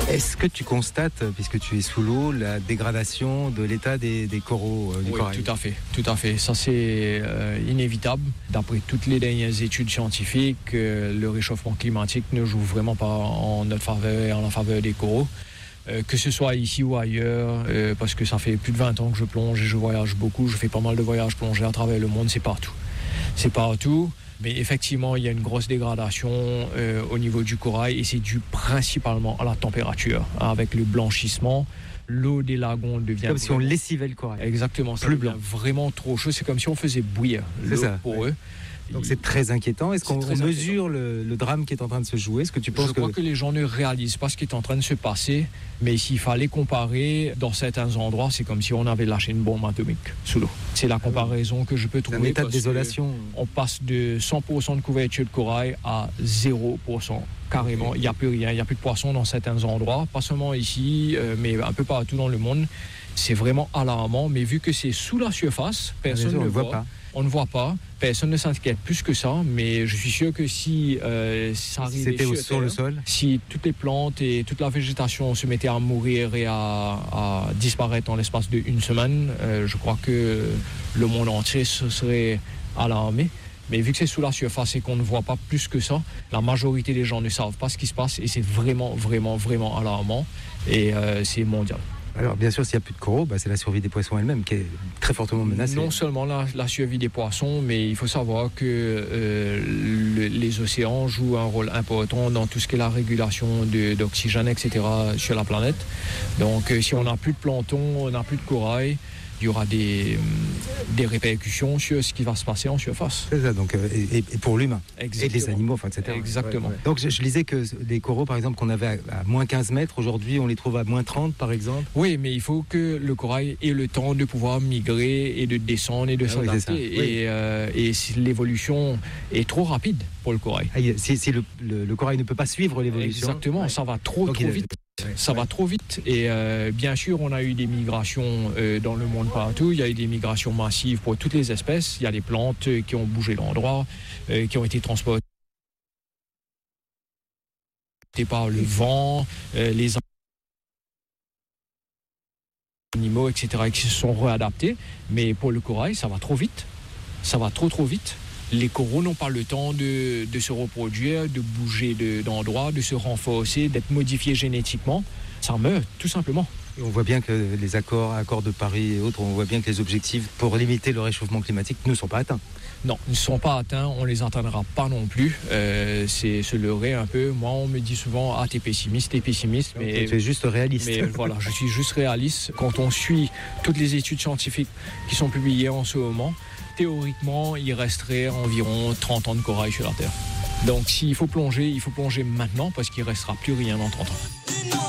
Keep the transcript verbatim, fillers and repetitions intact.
Est-ce que tu constates, puisque tu es sous l'eau, la dégradation de l'état des, des coraux euh, du oui, corail ? Tout à fait, tout à fait. Ça c'est euh, inévitable. D'après toutes les dernières études scientifiques, euh, le réchauffement climatique ne joue vraiment pas en notre faveur et en la faveur des coraux. Euh, que ce soit ici ou ailleurs, euh, parce que ça fait plus de vingt ans que je plonge et je voyage beaucoup, je fais pas mal de voyages plongés à travers le monde, c'est partout. C'est partout. Mais effectivement, il y a une grosse dégradation euh, au niveau du corail et c'est dû principalement à la température. Avec le blanchissement, l'eau des lagons devient... Comme si on lessivait le corail. Exactement, ça plus devient blanc. Vraiment trop chaud. C'est comme si on faisait bouillir l'eau C'est ça, pour ouais. eux. Donc c'est très inquiétant. Est-ce C'est qu'on très on mesure le, le drame qui est en train de se jouer ? Est-ce que tu penses Je crois que... que les gens ne réalisent pas ce qui est en train de se passer, mais s'il fallait comparer, dans certains endroits, c'est comme si on avait lâché une bombe atomique sous l'eau. C'est la comparaison que je peux C'est trouver. un état de parce désolation. On passe de cent pour cent de couverture de corail à zéro pour cent. Carrément, il n'y a plus rien, il n'y a plus de poissons dans certains endroits, pas seulement ici, euh, mais un peu partout dans le monde. C'est vraiment alarmant, mais vu que c'est sous la surface, personne on ne ne voit voit. pas. On ne voit pas, personne ne s'inquiète plus que ça, mais je suis sûr que si euh, ça Si arrivait c'était au- sur, sur le Terre, sol. si toutes les plantes et toute la végétation se mettaient à mourir et à, à disparaître en l'espace d'une semaine, euh, je crois que le monde entier se serait alarmé. Mais vu que c'est sous la surface et qu'on ne voit pas plus que ça, la majorité des gens ne savent pas ce qui se passe et c'est vraiment, vraiment, vraiment alarmant et euh, c'est mondial. Alors bien sûr, s'il n'y a plus de coraux, bah, c'est la survie des poissons elle-même qui est très fortement menacée. Non seulement la, la survie des poissons, mais il faut savoir que euh, le, les océans jouent un rôle important dans tout ce qui est la régulation de, d'oxygène, et cetera sur la planète. Donc euh, si on n'a plus de plancton, on n'a plus de corail, il y aura des, des répercussions sur ce qui va se passer en surface. C'est ça, donc, euh, et, et pour l'humain, Exactement. et les animaux, enfin, et cetera. Exactement. Ouais, ouais. Donc je, je lisais que les coraux, par exemple, qu'on avait à, à moins quinze mètres, aujourd'hui on les trouve à moins trente, par exemple. Oui, mais il faut que le corail ait le temps de pouvoir migrer et de descendre et de Ah oui, s'adapter. c'est ça. Et, Oui. euh, et si l'évolution est trop rapide pour le corail. Ah, il- si si le, le- le corail ne peut pas suivre l'évolution. Exactement, Ouais. ça va trop, Donc, trop il a- vite. Ouais, Ça ouais. va trop vite. Et euh, bien sûr, on a eu des migrations euh, dans le monde partout. Il y a eu des migrations massives pour toutes les espèces. Il y a des plantes euh, qui ont bougé d'endroit, euh, qui ont été transportées par le vent, euh, les animaux, et cetera, qui se sont réadaptés. Mais pour le corail, ça va trop vite. Ça va trop, trop vite. Les coraux n'ont pas le temps de, de se reproduire, de bouger de, d'endroit, de se renforcer, d'être modifiés génétiquement. Ça meurt, tout simplement. Et on voit bien que les accords, accords de Paris et autres, on voit bien que les objectifs pour limiter le réchauffement climatique ne sont pas atteints. Non, ils ne sont pas atteints, on ne les atteindra pas non plus. Euh, c'est se leurrer un peu. Moi, on me dit souvent « Ah, t'es pessimiste, t'es pessimiste. » Mais tu es juste réaliste. Mais voilà, je suis juste réaliste. Quand on suit toutes les études scientifiques qui sont publiées en ce moment, théoriquement, il resterait environ trente ans de corail sur la Terre. Donc s'il faut plonger, il faut plonger maintenant parce qu'il ne restera plus rien dans trente ans.